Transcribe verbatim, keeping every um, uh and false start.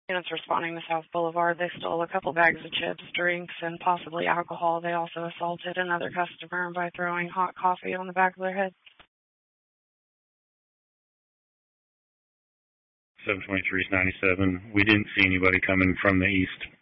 Units responding to South Boulevard. They stole a couple bags of chips, drinks, and possibly alcohol. They also assaulted another customer by throwing hot coffee on the back of their head. seven twenty-three is ninety-seven. We didn't see anybody coming from the east.